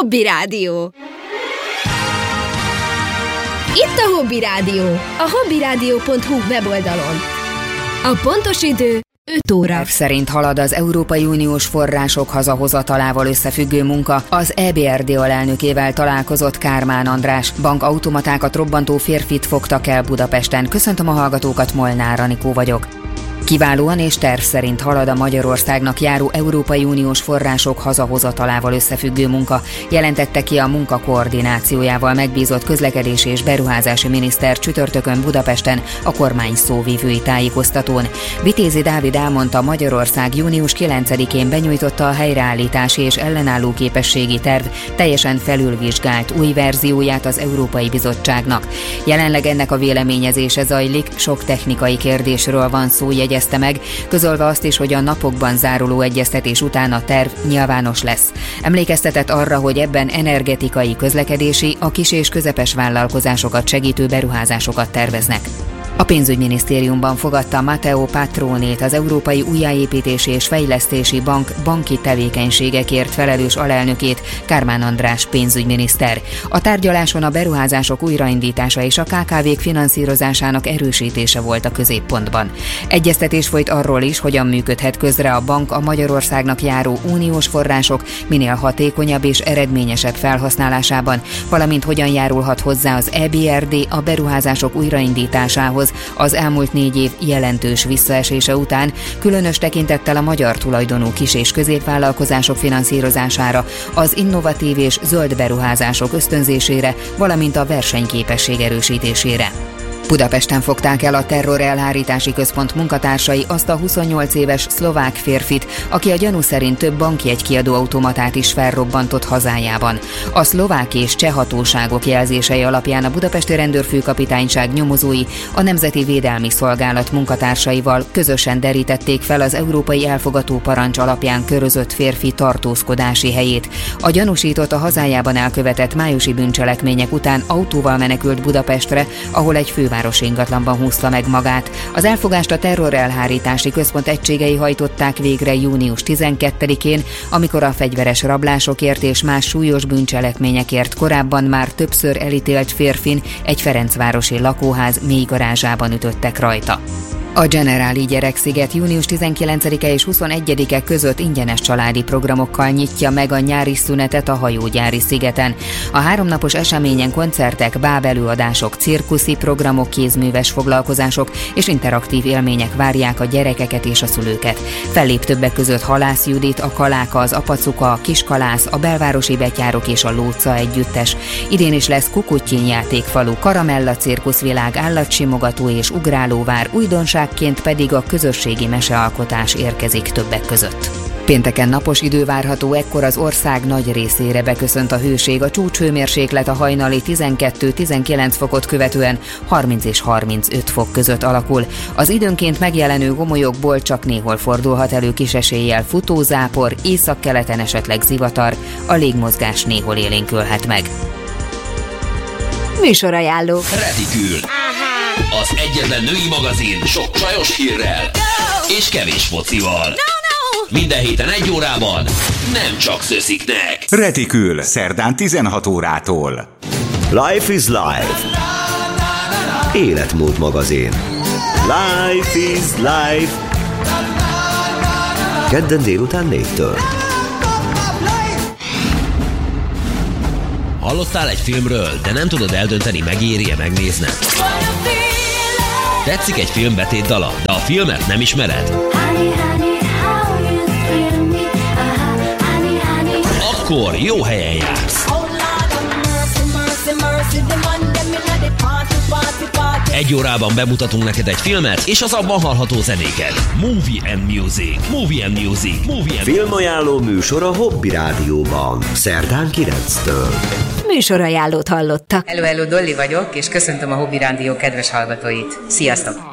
Hobby Rádió. Itt a Hobby Rádió, a hobbyradio.hu weboldalon. A pontos idő 5 óra. Terv szerint halad az Európai Uniós források hazahozatalával összefüggő munka. Az EBRD alelnökével találkozott Kármán András. Bankautomatákat robbantó férfit fogtak el Budapesten. Köszöntöm a hallgatókat, Molnár Anikó vagyok. Kiválóan és terv szerint halad a Magyarországnak járó Európai Uniós források hazahozatalával összefüggő munka, jelentette ki a munka koordinációjával megbízott közlekedési és beruházási miniszter csütörtökön Budapesten a kormány szóvivői tájékoztatón. Vitézi Dávid elmondta, Magyarország június 9-én benyújtotta a helyreállítási és ellenálló képességi terv teljesen felülvizsgált új verzióját az Európai Bizottságnak. Jelenleg ennek a véleményezése zajlik, sok technikai kérdésről van szó, jegyezte meg, közölve azt is, hogy a napokban záruló egyeztetés után a terv nyilvános lesz. Emlékeztetett arra, hogy ebben energetikai, közlekedési, a kis és közepes vállalkozásokat segítő beruházásokat terveznek. A pénzügyminisztériumban fogadta Matteo Patronét, az Európai Újjáépítési és Fejlesztési Bank banki tevékenységekért felelős alelnökét, Kármán András pénzügyminiszter. A tárgyaláson a beruházások újraindítása és a KKV-k finanszírozásának erősítése volt a középpontban. Egyeztetés folyt arról is, hogyan működhet közre a bank a Magyarországnak járó uniós források minél hatékonyabb és eredményesebb felhasználásában, valamint hogyan járulhat hozzá az EBRD a beruházások újraindításához az elmúlt 4 év jelentős visszaesése után, különös tekintettel a magyar tulajdonú kis- és középvállalkozások finanszírozására, az innovatív és zöld beruházások ösztönzésére, valamint a versenyképesség erősítésére. Budapesten fogták el a Terrorelhárítási Központ munkatársai azt a 28 éves szlovák férfit, aki a gyanú szerint több bankjegykiadó automatát is felrobbantott hazájában. A szlovák és cseh hatóságok jelzései alapján a budapesti rendőrfőkapitányság nyomozói a Nemzeti Védelmi Szolgálat munkatársaival közösen derítették fel az európai elfogató parancs alapján körözött férfi tartózkodási helyét. A gyanúsított a hazájában elkövetett májusi bűncselekmények után autóval menekült Budapestre, ahol egy fővárosi ingatlanban húzta meg magát. Az elfogást a Terrorelhárítási Központ egységei hajtották végre június 12-én, amikor a fegyveres rablásokért és más súlyos bűncselekményekért korábban már többször elítélt férfin egy ferencvárosi lakóház mély garázsában ütöttek rajta. A Generáli Gyereksziget június 19-e és 21-e között ingyenes családi programokkal nyitja meg a nyári szünetet a Hajógyári szigeten. A 3 napos eseményen koncertek, bábelőadások, cirkuszi programok, kézműves foglalkozások és interaktív élmények várják a gyerekeket és a szülőket. Fellép többek között Halász Judit, a Kaláka, az Apacuka, a Kiskalász, a Belvárosi Betyárok és a Lóca együttes. Idén is lesz Kukuttyin játékfalu, Karamella cirkuszvilág, állatsimogató és ugrálóvár, újdonság pedig a közösségi mesealkotás érkezik többek között. Pénteken napos idő várható, ekkor az ország nagy részére beköszönt a hőség, a csúcshőmérséklet a hajnali 12-19 fokot követően 30 és 35 fok között alakul. Az időnként megjelenő gomolyokból csak néhol fordulhat elő kis eséllyel futózápor, északkeleten esetleg zivatar, a légmozgás néhol élénkülhet meg. Műsorajánló. Retikül. Az egyetlen női magazin sok csajos hírrel és kevés focival. Minden héten 1 órában nem csak szösziknek. Retikül, szerdán 16 órától. Life is Life. Életmód magazin. Life is Life. Kedden délután 4-től. Hallottál egy filmről, de nem tudod eldönteni, megéri-e megnézned? Tetszik egy film betétdala, de a filmet nem ismered? Akkor jó helyen jársz. 1 órában bemutatunk neked egy filmet, és az abban hallható zenéket. Movie and Music. Movie and Music. Movie and Filmajánló műsor a Hobby Rádióban. Szerdán 9-től. Műsorajánlót hallottak. Hello, Dolly vagyok, és köszöntöm a Hobby Rádió kedves hallgatóit. Sziasztok!